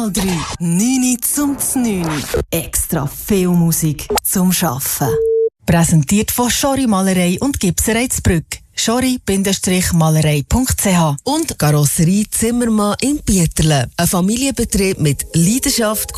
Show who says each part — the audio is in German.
Speaker 1: 3x3. 9 zum 9. Extra viel Musik zum Schaffen. Präsentiert von Schori Malerei und Gipserei Zbrügg. schori-malerei.ch und Karosserie Zimmermann in Bieterle. Ein Familienbetrieb mit Leidenschaft,